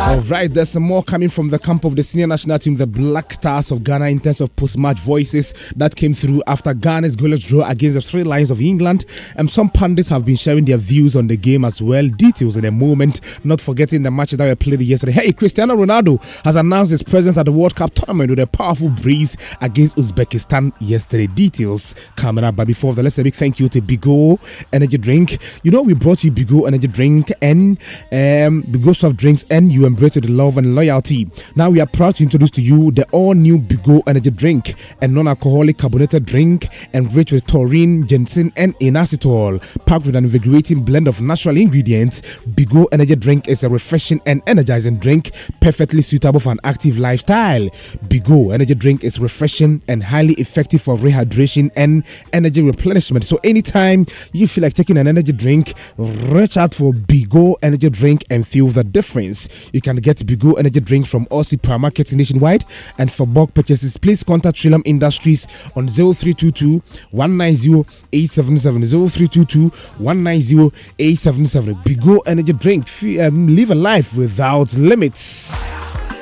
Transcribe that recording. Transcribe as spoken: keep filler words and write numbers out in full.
All right, there's some more coming from the camp of the senior national team, the Black Stars of Ghana, in terms of post-match voices that came through after Ghana's goalless draw against the Three Lions of England. And some pundits have been sharing their views on the game as well. Details in a moment, not forgetting the matches that were played yesterday. Hey, Cristiano Ronaldo has announced his presence at the World Cup tournament with a powerful breeze against Uzbekistan yesterday. Details coming up, but before that, let's say a big thank you to Bigo Energy Drink. You know, we brought you Bigo Energy Drink and um, Bigo Soft Drinks, and you embrace with love and loyalty. Now we are proud to introduce to you the all-new Bigo Energy Drink, a non-alcoholic carbonated drink enriched with taurine, ginseng, and inositol, packed with an invigorating blend of natural ingredients. Bigo Energy Drink is a refreshing and energizing drink, perfectly suitable for an active lifestyle. Bigo Energy Drink is refreshing and highly effective for rehydration and energy replenishment. So anytime you feel like taking an energy drink, reach out for Bigo Energy Drink and feel the difference. You can get Bigo Energy Drink from all supermarkets nationwide, and for bulk purchases, please contact Trillium Industries on zero three two two, one nine zero, eight seven seven, zero three two two, one nine zero, eight seven seven. Bigo Energy Drink, um, live a life without limits.